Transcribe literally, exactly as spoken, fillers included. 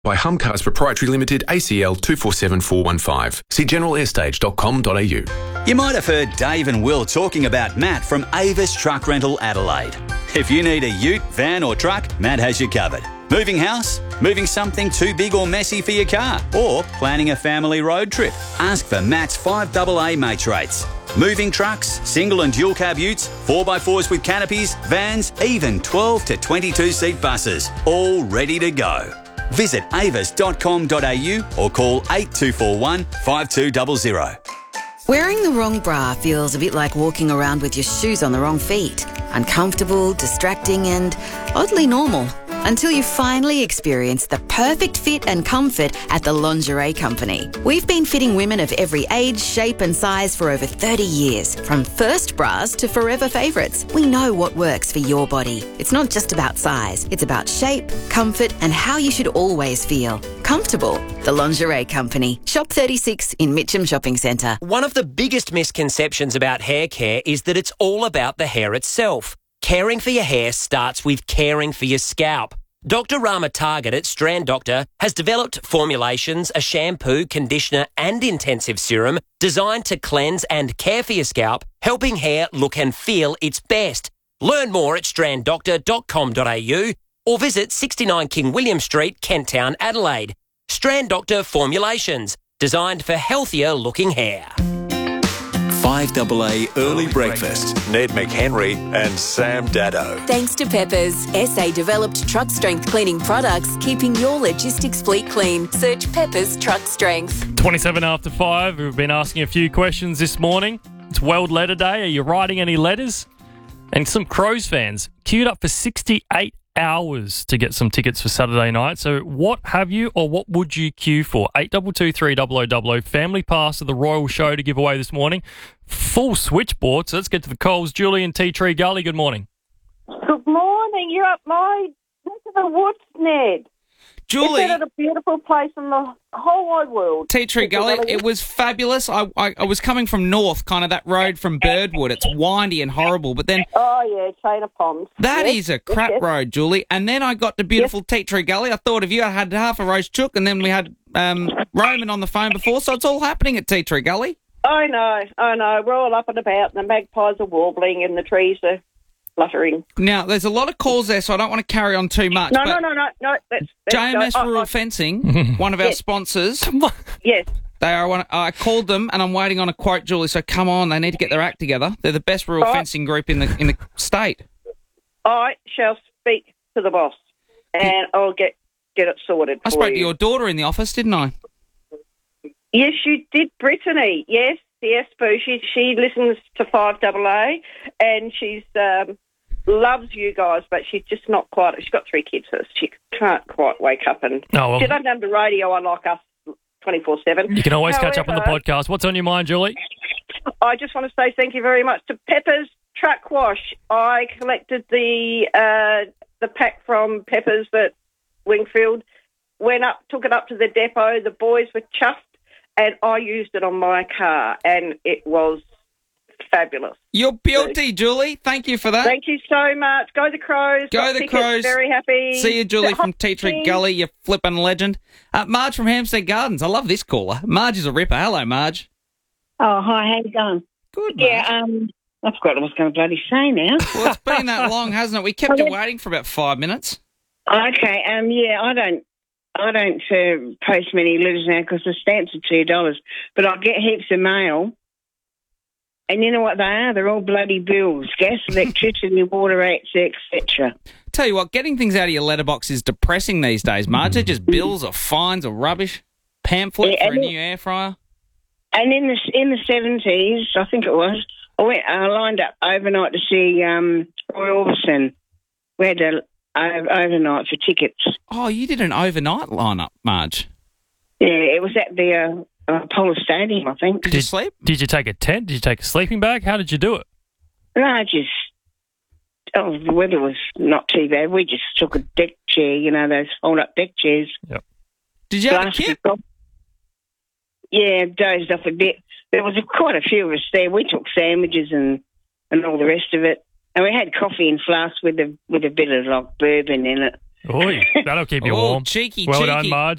By Humcars Proprietary Limited, A C L two four seven four one five. See general airstage dot com dot a u. You might have heard Dave and Will talking about Matt from Avis Truck Rental Adelaide. If you need a ute, van or truck, Matt has you covered. Moving house? Moving something too big or messy for your car? Or planning a family road trip? Ask for Matt's five double A mates rates. Moving trucks, single and dual cab utes, four by fours with canopies, vans, even twelve to twenty-two seat buses. All ready to go. Visit avis dot com dot a u or call eight two four one, five two zero zero. Wearing the wrong bra feels a bit like walking around with your shoes on the wrong feet. Uncomfortable, distracting and oddly normal. Until you finally experience the perfect fit and comfort at the Lingerie Company. We've been fitting women of every age, shape and size for over thirty years. From first bras to forever favourites, we know what works for your body. It's not just about size, it's about shape, comfort and how you should always feel. Comfortable. The Lingerie Company. Shop thirty-six in Mitcham Shopping Centre. One of the biggest misconceptions about hair care is that it's all about the hair itself. Caring for your hair starts with caring for your scalp. Doctor Rama Target at Strand Doctor has developed formulations, a shampoo, conditioner and intensive serum designed to cleanse and care for your scalp, helping hair look and feel its best. Learn more at strand doctor dot com dot a u or visit sixty-nine King William Street, Kent Town, Adelaide. Strand Doctor Formulations, designed for healthier looking hair. five double A Early Breakfast. Ned McHenry and Sam Daddo. Thanks to Peppers, S A-developed truck strength cleaning products, keeping your logistics fleet clean. Search Peppers Truck Strength. twenty-seven after five. We've been asking a few questions this morning. It's World Letter Day. Are you writing any letters? And some Crows fans queued up for sixty-eight hours to get some tickets for Saturday night. So what have you or what would you queue for? eight two two three zero zero zero zero. Family pass to the Royal Show to give away this morning. Full switchboard. So let's get to the calls. Julie in Tea Tree Gully, good morning. Good morning. You're up my neck of the woods, Ned. Julie. Isn't it a beautiful place in the whole wide world? Tea Tree Gully, it was fabulous. I, I I was coming from north, kind of that road from Birdwood. It's windy and horrible, but then... Oh, yeah, Chain of Ponds. That yes, is a crap yes, yes. road, Julie. And then I got to beautiful yes. Tea Tree Gully. I thought of you. I had half a roast chook, and then we had um, Roman on the phone before, so it's all happening at Tea Tree Gully. I know, I know. We're all up and about, and the magpies are warbling, and the trees are fluttering. Now, there's a lot of calls there, so I don't want to carry on too much. No, but no, no, no, no. Let's, let's J M S go. Rural oh, Fencing, one of our yes. sponsors. Yes. They are one. I called them, and I'm waiting on a quote, Julie. So come on, they need to get their act together. They're the best rural right. fencing group in the in the state. I shall speak to the boss, and I'll get get it sorted. I for spoke you. to your daughter in the office, didn't I? Yes, you did, Brittany. Yes, yes, Boo. She she listens to five double A, and she's um, loves you guys, but she's just not quite. She's got three kids, so she can't quite wake up and. Oh, well. She doesn't have the radio on like us twenty-four seven. You can always However, catch up on the podcast. What's on your mind, Julie? I just want to say thank you very much to Peppers Truck Wash. I collected the uh, the pack from Peppers at Wingfield, went up, took it up to the depot. The boys were chuffed, and I used it on my car, and it was fabulous. You're beauty, Julie. Thank you for that. Thank you so much. Go the Crows. Go Got the tickets, Crows. Very happy. See you, Julie, The from Tea Tree Hotties. Gully, you flippin' legend. Uh, Marge from Hampstead Gardens. I love this caller. Marge is a ripper. Hello, Marge. Oh, hi. How you going? Good, Marge. Yeah, um, I forgot what I was going to bloody say now. Well, it's been that long, hasn't it? We kept you waiting for about five minutes. Okay, um, yeah, I don't, I don't uh, post many letters now because the stamps are two dollars, but I get heaps of mail. And you know what they are? They're all bloody bills. Gas, electricity, water rates, et cetera. Tell you what, getting things out of your letterbox is depressing these days, Marge. They're just bills or fines or rubbish. Pamphlet Yeah, for a and new air fryer. And in the in the seventies, I think it was, I went. I lined up overnight to see um, Roy Orbison. We had to uh, overnight for tickets. Oh, you did an overnight lineup, Marge. Yeah, it was at the uh, uh, Apollo Stadium, I think. Did you sleep? Did you take a tent? Did you take a sleeping bag? How did you do it? No, I just. Oh, the weather was not too bad. We just took a deck chair, you know, those fold-up deck chairs. Yep. Did you have a kip? Yeah, dozed off a bit. There was a, quite a few of us there. We took sandwiches and, and all the rest of it. And we had coffee in flasks with a with a bit of like bourbon in it. Oi, that'll keep you Oh, warm. cheeky, well cheeky. done, Marge.